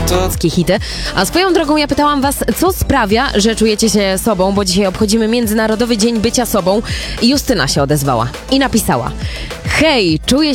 Hity. A swoją drogą ja pytałam was, co sprawia, że czujecie się sobą, bo dzisiaj obchodzimy Międzynarodowy Dzień Bycia Sobą i Justyna się odezwała i napisała: hej, czuję